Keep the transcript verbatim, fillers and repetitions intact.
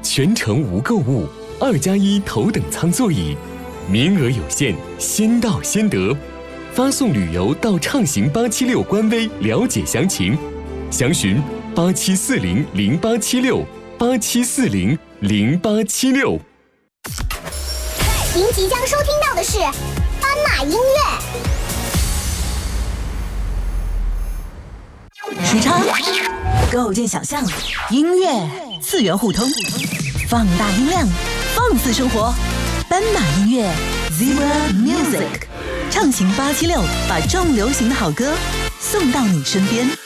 全程无购物，二加一头等舱座椅，名额有限，先到先得。发送旅游到畅行八七六官微了解详情，详询八七四零零八七六八七四零零八七六。 您即将收听到的是斑马音乐。 时差构建想象，音乐次元互通，放大音量，放肆生活。斑马音乐 Zebra Music 畅行八七六，把重流行的好歌送到你身边。